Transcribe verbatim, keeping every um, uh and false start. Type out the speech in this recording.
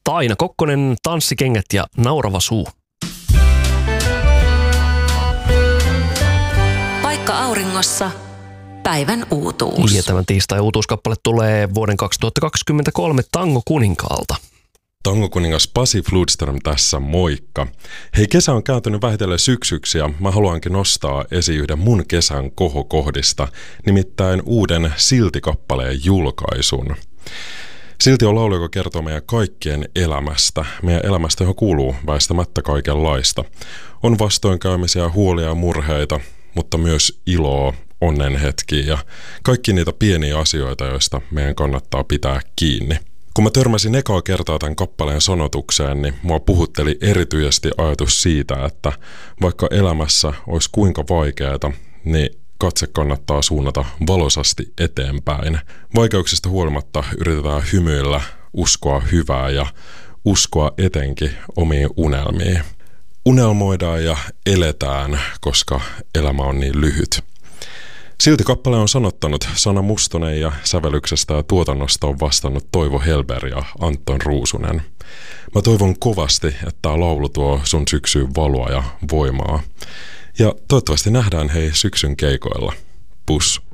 Taina Kokkonen, Tanssikengät ja Naurava suu. Paikka auringossa. Päivän uutuus. Ja tämän tiistai-uutuuskappale tulee vuoden kaksituhattakaksikymmentäkolme Tango-kuninkaalta. Tango-kuningas Pasi Fludström tässä, moikka. Hei, kesä on kääntynyt vähitellen syksyksi ja mä haluankin nostaa esiin yhden mun kesän kohokohdista, nimittäin uuden Silti-kappaleen julkaisun. Silti on laulu, joka kertoo meidän kaikkien elämästä. Meidän elämästä, johon kuuluu väistämättä kaikenlaista. On vastoinkäymisiä, huolia ja murheita, mutta myös iloa, onnenhetkiä ja kaikki niitä pieniä asioita, joista meidän kannattaa pitää kiinni. Kun mä törmäsin ekaa kertaa tämän kappaleen sanotukseen, niin mua puhutteli erityisesti ajatus siitä, että vaikka elämässä olisi kuinka vaikeaa, niin katse kannattaa suunnata valoisasti eteenpäin. Vaikeuksista huolimatta yritetään hymyillä, uskoa hyvää ja uskoa etenkin omiin unelmiin. Unelmoidaan ja eletään, koska elämä on niin lyhyt. Silti kappale on sanottanut Sanna Mustonen ja sävellyksestä ja tuotannosta on vastannut Toivo Helber ja Anton Ruusunen. Mä toivon kovasti, että tää laulu tuo sun syksyyn valoa ja voimaa. Ja toivottavasti nähdään hei syksyn keikoilla. Pus!